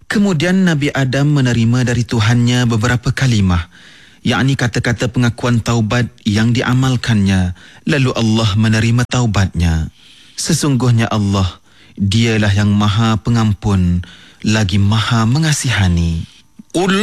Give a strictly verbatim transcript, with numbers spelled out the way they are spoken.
Kemudian Nabi Adam menerima dari Tuhannya beberapa kalimah, yakni kata-kata pengakuan taubat yang diamalkannya, lalu Allah menerima taubatnya. Sesungguhnya Allah, Dialah yang Maha Pengampun lagi Maha Mengasihani.